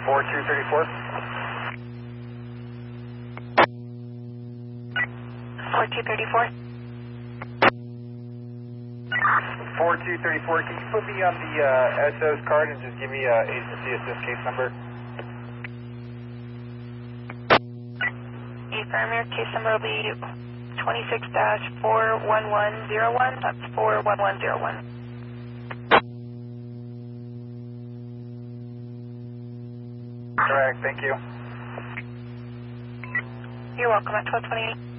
4234. 4234. 4234, can you put me on the SO's card and just give me agency assist case number? Affirm, your case number will be 26-41101. That's 41101. Correct, thank you. You're welcome at 1228.